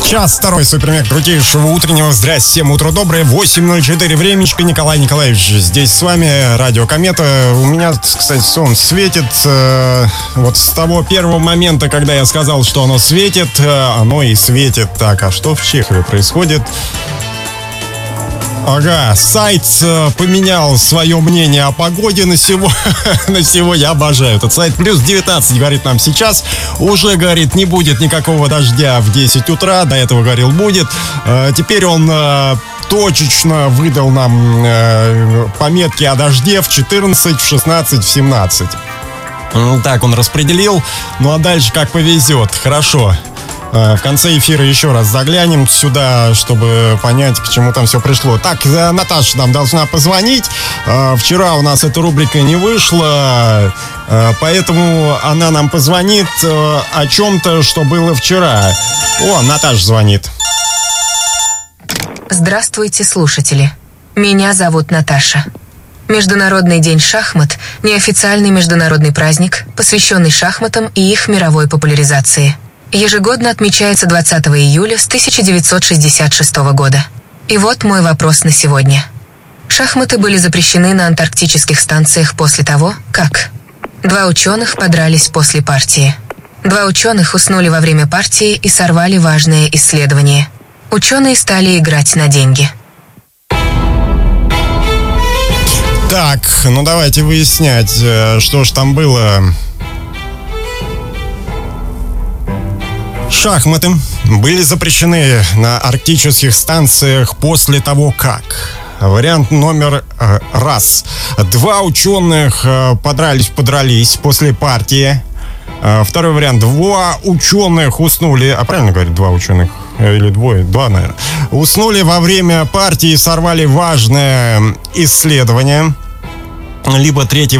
Час второй супермег крутейшего утреннего. Здрасте, всем утро доброе. 8:04 времечко. Николай Николаевич здесь с вами. Радио Комета. У меня, кстати, солнце светит. Вот с того первого момента, когда я сказал, что оно светит, оно и светит. Так, а что в Чехове происходит? Ага, сайт поменял свое мнение о погоде на сегодня. Я обожаю этот сайт. Плюс 19, говорит нам сейчас. Уже, говорит, не будет никакого дождя в 10 утра. До этого говорил, будет. Теперь он точечно выдал нам пометки о дожде в 14, в 16, в 17. Так он распределил. Ну а дальше как повезет. Хорошо. В конце эфира еще раз заглянем сюда, чтобы понять, к чему там все пришло. Так, Наташа нам должна позвонить. Вчера у нас эта рубрика не вышла, поэтому она нам позвонит о чем-то, что было вчера. О, Наташа звонит. Здравствуйте, слушатели. Меня зовут Наташа. Международный день шахмат – неофициальный международный праздник, посвященный шахматам и их мировой популяризации. Ежегодно отмечается 20 июля с 1966 года. И вот мой вопрос на сегодня. Шахматы были запрещены на антарктических станциях после того, как 2 ученых подрались после партии. 2 ученых уснули во время партии и сорвали важное исследование. Ученые стали играть на деньги. Так, ну давайте выяснять, что ж там было. Шахматы были запрещены на арктических станциях после того, как... Вариант номер раз. 2 ученых подрались после партии. Второй вариант. 2 ученых уснули... А правильно говорит 2 ученых? Или 2? 2, наверное. Уснули во время партии и сорвали важное исследование. Либо третий